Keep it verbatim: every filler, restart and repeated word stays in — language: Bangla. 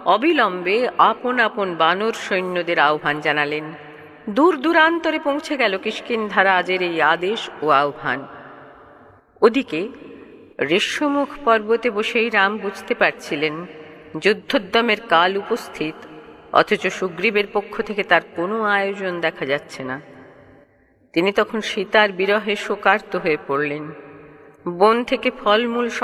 অবিলম্বে আপন আপন বানর সৈন্যদের আহ্বান জানালেন। দূর দূরান্তরে পৌঁছে গেল কিষ্কিন্ধা রাজের এই আদেশ ও আহ্বান। ওদিকে ঋষ্যমুখ পর্বতে বসেই রাম বুঝতে পারছিলেন যুদ্ধোদ্যমের কাল উপস্থিত, অথচ সুগ্রীবের পক্ষ থেকে তার কোনো আয়োজন দেখা যাচ্ছে না। তিনি তখন সীতার বিরহে শোকার্ত হয়ে পড়লেন। বন থেকে ফলমূল